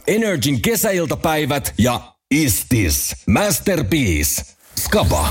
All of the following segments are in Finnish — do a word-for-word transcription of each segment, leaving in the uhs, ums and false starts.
Energin kesäiltapäivät ja Istis. Masterpiece. Skaba.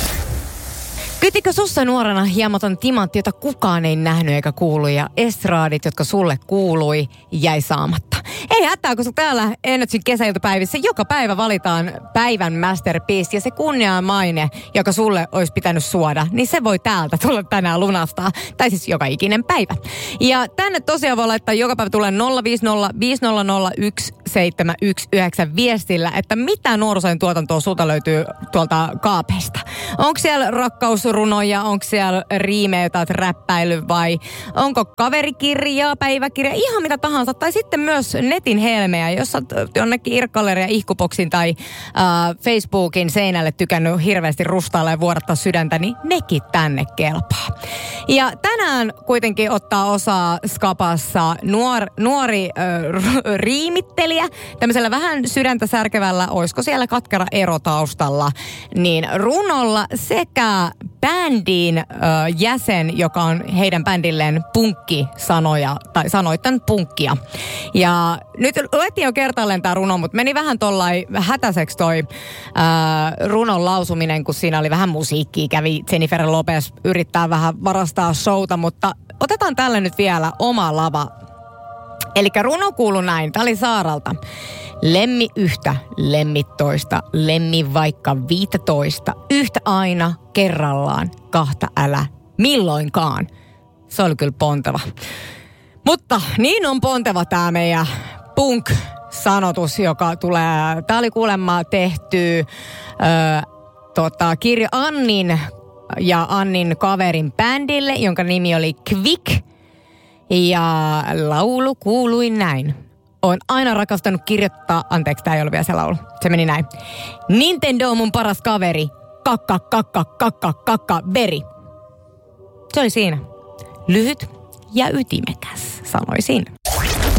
Kytikö sussa nuorena hiematon timantti, jota kukaan ei nähnyt eikä kuulu, ja estraadit, jotka sulle kuului, jäi saamatta? Ei hätää, kun täällä Energyn kesäiltapäivissä joka päivä valitaan päivän masterpiece, ja se kunnia maine, joka sulle olisi pitänyt suoda, niin se voi täältä tulla tänään lunastaa. Tai siis joka ikinen päivä. Ja tänne tosiaan voi laittaa joka päivä tulee nolla viisi nolla viisi nolla nolla yksi seitsemän yksi yhdeksän viestillä, että mitä nuorisojen tuotantoa sulta löytyy tuolta kaapeista. Onko siellä rakkausrunoja, onko siellä riimejä, jota olet räppäily, vai onko kaverikirjaa, päiväkirjaa, ihan mitä tahansa. Tai sitten myös netin helmejä, jos olet jonnekin Irkkallerin ja Ihkupoksin tai äh, Facebookin seinälle tykännyt hirveästi rustailla ja vuodattaa sydäntä, niin nekin tänne kelpaa. Ja tänään kuitenkin ottaa osaa Skapassa nuor, nuori äh, riimittelijä, tämmöisellä vähän sydäntä särkevällä, oisko siellä katkera ero taustalla, niin runolla sekä bändin ö, jäsen, joka on heidän bändilleen punkkisanoja, tai sanoittan punkkia. Ja nyt luettiin jo kertaalleen tämä runo, mutta meni vähän tollai hätäiseksi toi ö, runon lausuminen, kun siinä oli vähän musiikkia, kävi Jennifer Lopez yrittää vähän varastaa showta, mutta otetaan tälle nyt vielä oma lava. Elikkä runo kuului näin, tää oli Saaralta. Lemmi yhtä, lemmi toista, lemmi vaikka viitatoista. Yhtä aina, kerrallaan, kahta älä, milloinkaan. Se oli kyllä ponteva. Mutta niin on ponteva tää meidän punk-sanotus, joka tulee, tää oli kuulemma tehty ö, tota, kirja Annin ja Annin kaverin bändille, jonka nimi oli Quick. Ja laulu kuului näin. Oon aina rakastanut kirjoittaa, anteeksi, tää ei ollut vielä se laulu. Se meni näin. Nintendo on mun paras kaveri. Kakka, kakka, kakka, kakka, veri. Se oli siinä. Lyhyt ja ytimekäs, sanoisin.